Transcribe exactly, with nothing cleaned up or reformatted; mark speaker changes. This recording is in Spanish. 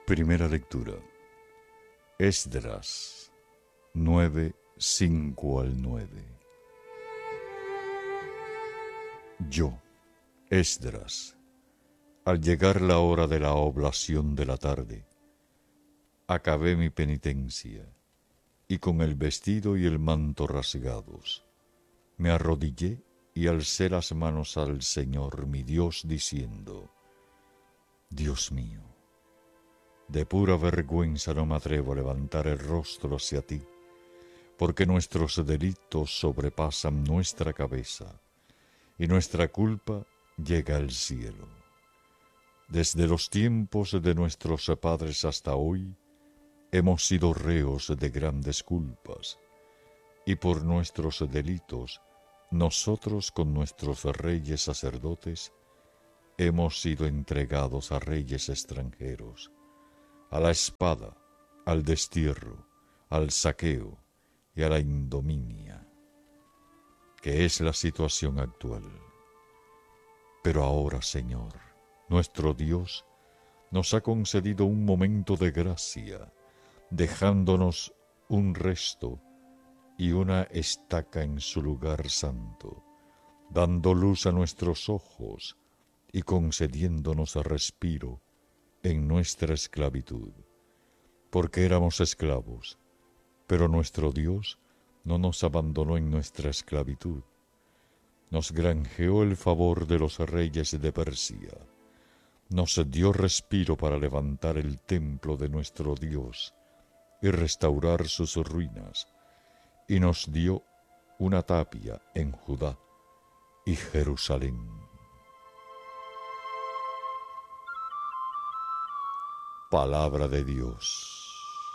Speaker 1: Primera lectura. Esdras nueve, cinco al nueve. Yo, Esdras, al llegar la hora de la oblación de la tarde, acabé mi penitencia, y con el vestido y el manto rasgados, me arrodillé y alcé las manos al Señor mi Dios, diciendo: Dios mío, de pura vergüenza no me atrevo a levantar el rostro hacia ti, porque nuestros delitos sobrepasan nuestra cabeza, y nuestra culpa llega al cielo. Desde los tiempos de nuestros padres hasta hoy, hemos sido reos de grandes culpas, y por nuestros delitos, nosotros con nuestros reyes sacerdotes, hemos sido entregados a reyes extranjeros, a la espada, al destierro, al saqueo y a la ignominia, que es la situación actual. Pero ahora, Señor, nuestro Dios, nos ha concedido un momento de gracia, dejándonos un resto y una estaca en su lugar santo, dando luz a nuestros ojos y concediéndonos respiro en nuestra esclavitud, porque éramos esclavos, pero nuestro Dios no nos abandonó en nuestra esclavitud. Nos granjeó el favor de los reyes de Persia, nos dio respiro para levantar el templo de nuestro Dios y restaurar sus ruinas, y nos dio una tapia en Judá y Jerusalén. Palabra de Dios.